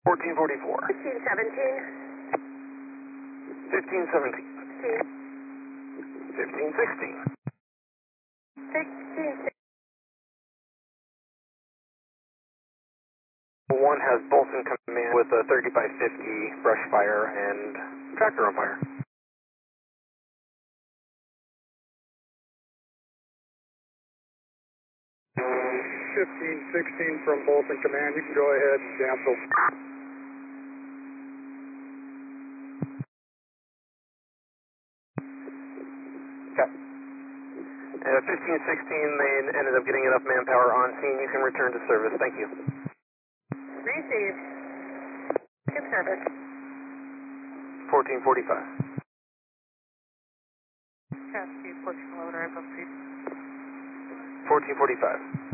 1444. 1517. 1517. 1516. 16. One has Bolson command with a 3550 brush fire and tractor on fire. 1516 from Bolson Command. You can go ahead and cancel. Okay. 1516, they ended up getting enough manpower on scene. You can return to service. Thank you. Received. Good service. 1445. Cast 2, 14 loader, above 1445.